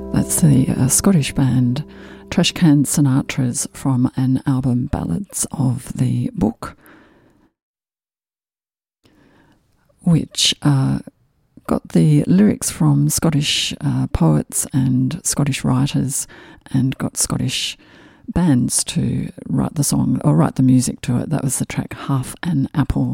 That's the Scottish band Trashcan Sinatras from an album Ballads of the Book, which got the lyrics from Scottish poets and Scottish writers, and got Scottish bands to write the song or write the music to it. That was the track Half an Apple.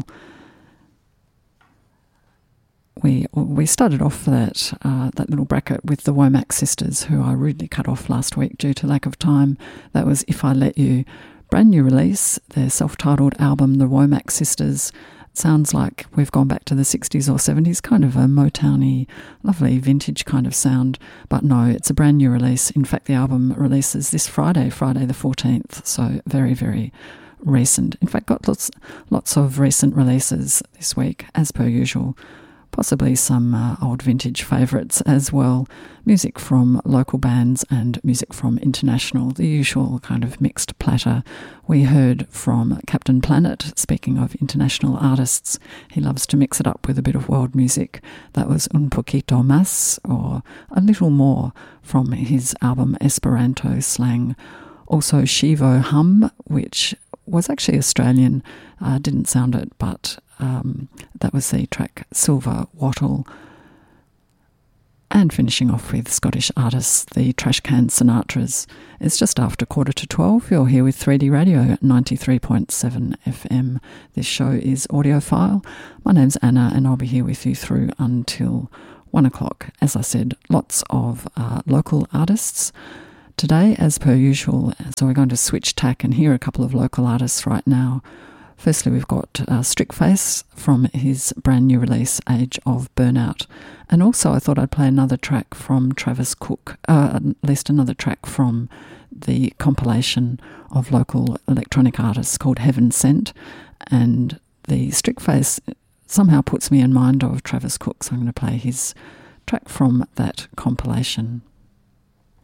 We started off that little bracket with the Womack Sisters, who I rudely cut off last week due to lack of time. That was If I Let You, brand new release, their self-titled album, the Womack Sisters. It sounds like we've gone back to the 60s or 70s, kind of a Motowny, lovely vintage kind of sound. But no, it's a brand new release. In fact, the album releases this Friday the 14th, so very, very recent. In fact, got lots of recent releases this week, as per usual. Possibly some old vintage favourites as well. Music from local bands and music from international, the usual kind of mixed platter. We heard from Captain Planet, speaking of international artists. He loves to mix it up with a bit of world music. That was Un Poquito Más, or A Little More, from his album Esperanto Slang. Also Shivo Hum, which was actually Australian, didn't sound it, but that was the track Silver Wattle. And finishing off with Scottish artists, the Trashcan Sinatras. It's just after 11:45. You're here with 3D Radio at 93.7 FM. This show is Audiophile. My name's Anna, and I'll be here with you through until 1 o'clock. As I said, lots of local artists today, as per usual. So we're going to switch tack and hear a couple of local artists right now. Firstly, we've got Strickface from his brand new release, Age of Burnout. And also I thought I'd play another track from Travis Cook, at least another track from the compilation of local electronic artists called Heaven Sent. And the Strickface somehow puts me in mind of Travis Cook, so I'm going to play his track from that compilation.